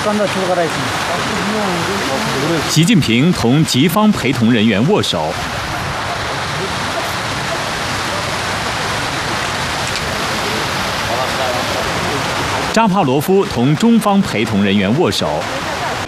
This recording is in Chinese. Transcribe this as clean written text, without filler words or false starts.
习近平同吉方陪同人员握手。扎帕罗夫同中方陪同人员握手。